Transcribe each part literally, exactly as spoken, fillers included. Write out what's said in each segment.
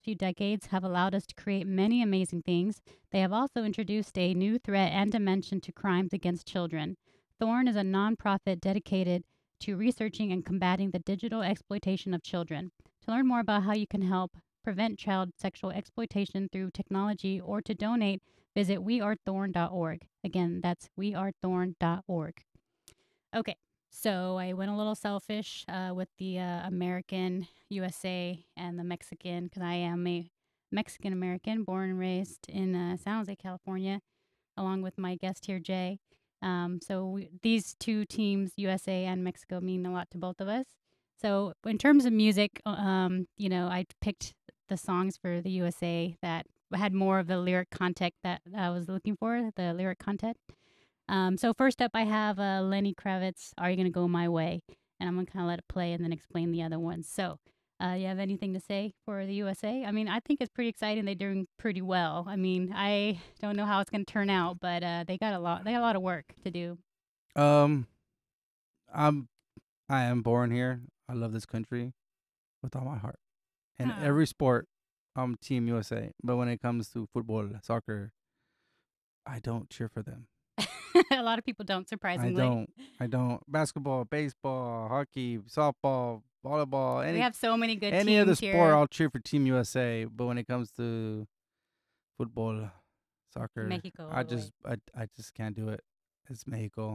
few decades have allowed us to create many amazing things, they have also introduced a new threat and dimension to crimes against children. Thorn is a nonprofit dedicated to researching and combating the digital exploitation of children. To learn more about how you can help prevent child sexual exploitation through technology or to donate, visit we are thorn dot org. Again, that's we are thorn dot org. Okay, so I went a little selfish uh, with the uh, American, U S A, and the Mexican because I am a Mexican American born and raised in uh, San Jose, California, along with my guest here, Jay. Um, so we, these two teams, U S A and Mexico, mean a lot to both of us. So in terms of music, uh, um, you know, I picked the songs for the U S A that had more of the lyric content that I was looking for, the lyric content. Um, so first up, I have uh, Lenny Kravitz, "Are You Gonna Go My Way?" And I'm gonna kind of let it play and then explain the other ones. So, uh, you have anything to say for the U S A? I mean, I think it's pretty exciting. They're doing pretty well. I mean, I don't know how it's gonna turn out, but uh, they got a lot. They got a lot of work to do. Um, I'm I am born here. I love this country with all my heart. In Oh. every sport, I'm Team U S A. But when it comes to football, soccer, I don't cheer for them. A lot of people don't, I surprisingly. don't. I don't. Basketball, baseball, hockey, softball, volleyball, We any have so many good any other teams sport, here. I'll cheer for Team U S A. But when it comes to football, soccer, Mexico all I the way. just I I just can't do it. It's Mexico.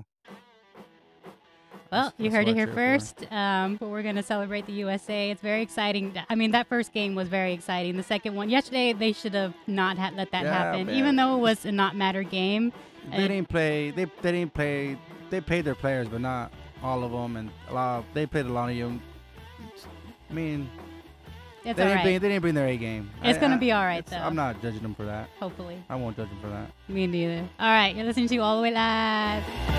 Well, That's, you that's heard what it I here cheer for. first. Um, but we're going to celebrate the U S A. It's very exciting. I mean, that first game was very exciting. The second one, yesterday, they should have not had let that Yeah, happen, man. even though it was a not matter game. They And didn't play. They they didn't play. They paid their players, but not all of them. And a lot. Of, they played a lot of young. I mean, it's they all didn't right. bring. They didn't bring their A game. It's I- going to I- be all right, it's- though. I'm not judging them for that. Hopefully. I won't judge them for that. Me neither. All right, you're listening to All the Way Live.